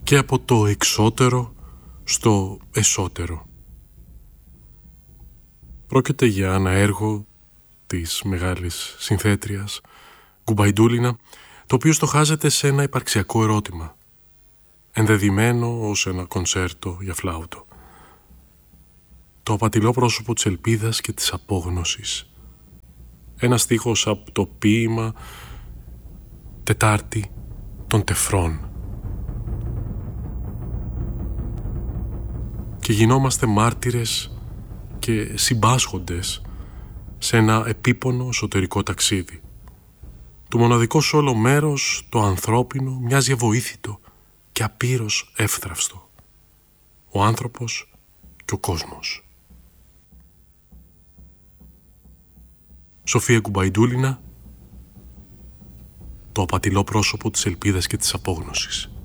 και από το εξώτερο στο εσωτερό. Πρόκειται για ένα έργο της μεγάλης συνθέτριας Γκουμπαϊντούλινα, το οποίο στοχάζεται σε ένα υπαρξιακό ερώτημα, ενδεδειμένο ως ένα κονσέρτο για φλάουτο. Το απατηλό πρόσωπο της ελπίδας και της απόγνωσης. Ένα στίχος από το ποίημα Τετάρτη των Τεφρών. Και γινόμαστε μάρτυρες και συμπάσχοντες σε ένα επίπονο εσωτερικό ταξίδι. Το μοναδικό σ' όλο μέρος, το ανθρώπινο, μοιάζει αβοήθητο και απείρως εύθραυστο. Ο άνθρωπος και ο κόσμος. Σοφία Γκουμπαϊντούλινα, το απατηλό πρόσωπο της ελπίδας και της απόγνωσης.